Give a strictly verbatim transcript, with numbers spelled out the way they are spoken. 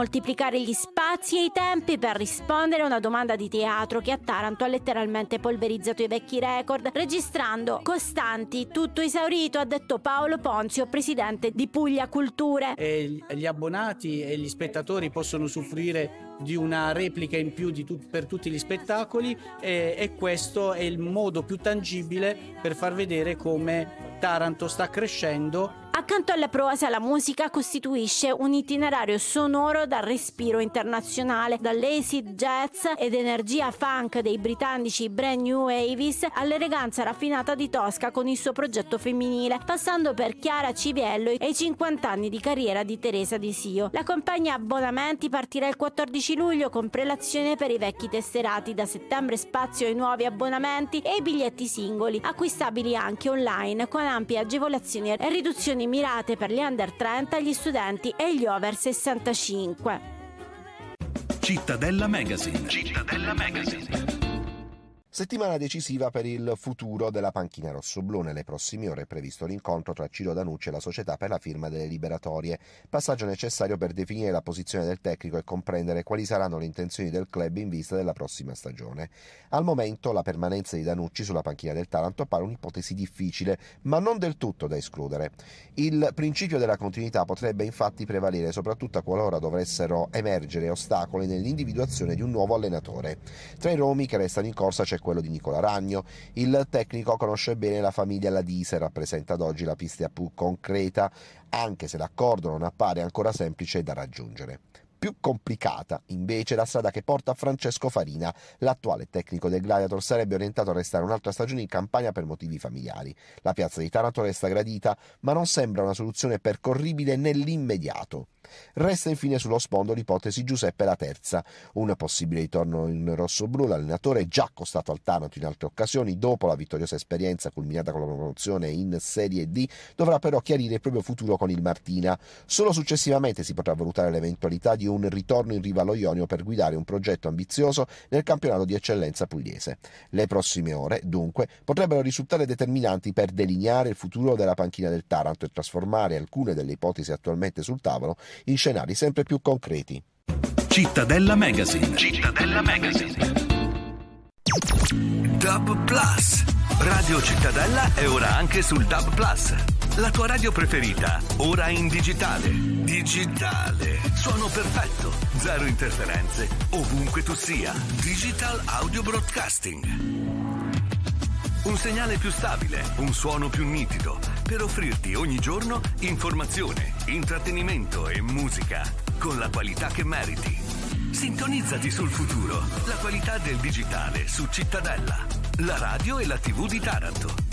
moltiplicare gli spazi e i tempi per rispondere a una domanda di teatro che a Taranto ha letteralmente polverizzato i vecchi record, registrando costanti tutto esaurito, ha detto Paolo Ponzio, presidente di Puglia Culture. E gli abbonati e gli spettatori possono usufruire di una replica in più di tut- per tutti gli spettacoli e, e questo è il modo più tangibile per far vedere come Taranto sta crescendo. Accanto alla prosa, la musica costituisce un itinerario sonoro dal respiro internazionale, dall'acid jazz ed energia funk dei britannici Brand New Avis all'eleganza raffinata di Tosca con il suo progetto femminile, passando per Chiara Civiello e i cinquanta anni di carriera di Teresa Di Sio. La compagnia abbonamenti partirà il quattordici luglio con prelazione per i vecchi tesserati, da settembre spazio ai nuovi abbonamenti e ai biglietti singoli, acquistabili anche online con ampie agevolazioni e riduzioni mirate per gli under trenta, gli studenti e gli over sessantacinque. Cittadella Magazine. Cittadella Magazine. Settimana decisiva per il futuro della panchina rossoblù. Nelle prossime ore è previsto l'incontro tra Ciro Danucci e la società per la firma delle liberatorie, passaggio necessario per definire la posizione del tecnico e comprendere quali saranno le intenzioni del club in vista della prossima stagione. Al momento la permanenza di Danucci sulla panchina del Taranto appare un'ipotesi difficile, ma non del tutto da escludere. Il principio della continuità potrebbe infatti prevalere soprattutto qualora dovessero emergere ostacoli nell'individuazione di un nuovo allenatore. Tra i nomi che restano in corsa c'è quello di Nicola Ragno. Il tecnico conosce bene la famiglia Ladise e rappresenta ad oggi la pista più concreta, anche se l'accordo non appare ancora semplice da raggiungere. Più complicata, invece, la strada che porta a Francesco Farina. L'attuale tecnico del Gladiator sarebbe orientato a restare un'altra stagione in Campania per motivi familiari. La piazza di Taranto resta gradita, ma non sembra una soluzione percorribile nell'immediato. Resta infine sullo sfondo l'ipotesi Giuseppe La Terza, un possibile ritorno in rossoblù. L'allenatore, già accostato al Taranto in altre occasioni, dopo la vittoriosa esperienza culminata con la promozione in Serie D, dovrà però chiarire il proprio futuro con il Martina. Solo successivamente si potrà valutare l'eventualità di un ritorno in riva allo Ionio per guidare un progetto ambizioso nel campionato di eccellenza pugliese. Le prossime ore, dunque, potrebbero risultare determinanti per delineare il futuro della panchina del Taranto e trasformare alcune delle ipotesi attualmente sul tavolo in scenari sempre più concreti. Cittadella Magazine. Cittadella Magazine. Dub Plus. Radio Cittadella è ora anche sul Dub Plus. La tua radio preferita, ora in digitale. Digitale. Suono perfetto. Zero interferenze. Ovunque tu sia. Digital Audio Broadcasting. Un segnale più stabile, un suono più nitido, per offrirti ogni giorno informazione, intrattenimento e musica con la qualità che meriti. Sintonizzati sul futuro, la qualità del digitale su Cittadella, la radio e la tivù di Taranto.